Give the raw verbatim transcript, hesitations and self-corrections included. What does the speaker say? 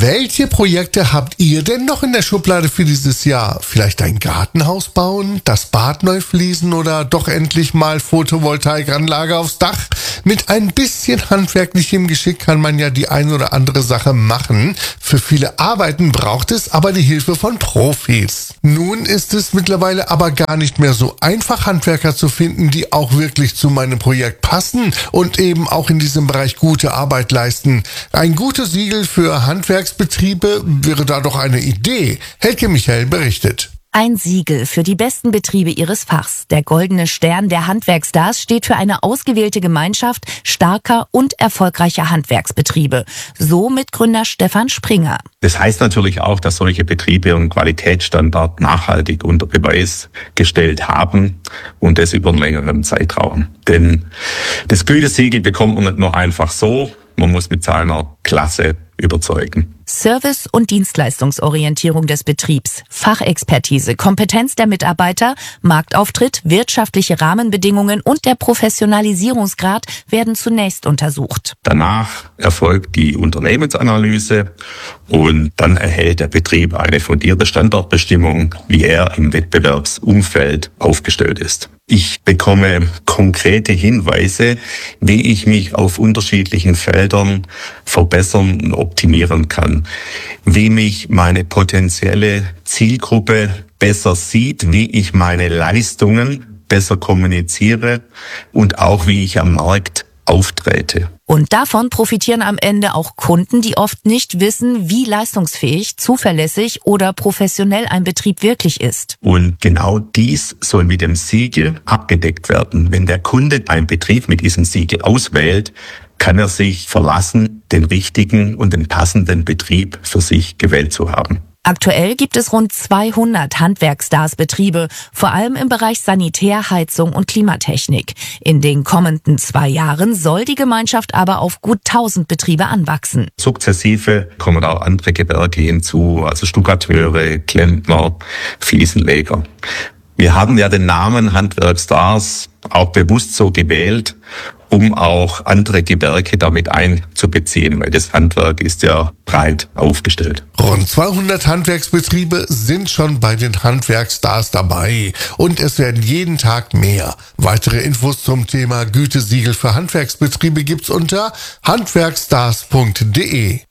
Welche Projekte habt ihr denn noch in der Schublade für dieses Jahr? Vielleicht ein Gartenhaus bauen, das Bad neu fließen oder doch endlich mal Photovoltaikanlage aufs Dach? Mit ein bisschen handwerklichem Geschick kann man ja die ein oder andere Sache machen. Für viele Arbeiten braucht es aber die Hilfe von Profis. Nun ist es mittlerweile aber gar nicht mehr so einfach, Handwerker zu finden, die auch wirklich zu meinem Projekt passen und eben auch in diesem Bereich gute Arbeit leisten. Ein gutes Siegel für Handwerksbetriebe wäre da doch eine Idee. Helge Michael berichtet. Ein Siegel für die besten Betriebe ihres Fachs. Der Goldene Stern der Handwerksstars steht für eine ausgewählte Gemeinschaft starker und erfolgreicher Handwerksbetriebe. So Mitgründer Stefan Springer. Das heißt natürlich auch, dass solche Betriebe ihren Qualitätsstandard nachhaltig unter Beweis gestellt haben und das über einen längeren Zeitraum. Denn das Gütesiegel bekommt man nicht nur einfach so, man muss mit seiner Klasse überzeugen. Service- und Dienstleistungsorientierung des Betriebs, Fachexpertise, Kompetenz der Mitarbeiter, Marktauftritt, wirtschaftliche Rahmenbedingungen und der Professionalisierungsgrad werden zunächst untersucht. Danach erfolgt die Unternehmensanalyse und dann erhält der Betrieb eine fundierte Standortbestimmung, wie er im Wettbewerbsumfeld aufgestellt ist. Ich bekomme konkrete Hinweise, wie ich mich auf unterschiedlichen Feldern verbessern und optimieren kann, wie mich meine potenzielle Zielgruppe besser sieht, wie ich meine Leistungen besser kommuniziere und auch wie ich am Markt auftrete. Und davon profitieren am Ende auch Kunden, die oft nicht wissen, wie leistungsfähig, zuverlässig oder professionell ein Betrieb wirklich ist. Und genau dies soll mit dem Siegel abgedeckt werden. Wenn der Kunde einen Betrieb mit diesem Siegel auswählt, kann er sich verlassen, den richtigen und den passenden Betrieb für sich gewählt zu haben. Aktuell gibt es rund zweihundert Handwerksstars-Betriebe, vor allem im Bereich Sanitär, Heizung und Klimatechnik. In den kommenden zwei Jahren soll die Gemeinschaft aber auf gut tausend Betriebe anwachsen. Sukzessive kommen auch andere Gewerke hinzu, also Stuckateure, Klempner, Fliesenleger. Wir haben ja den Namen Handwerksstars auch bewusst so gewählt, um auch andere Gewerke damit einzubeziehen, weil das Handwerk ist ja breit aufgestellt. Rund zweihundert Handwerksbetriebe sind schon bei den Handwerksstars dabei und es werden jeden Tag mehr. Weitere Infos zum Thema Gütesiegel für Handwerksbetriebe gibt's unter handwerksstars punkt de.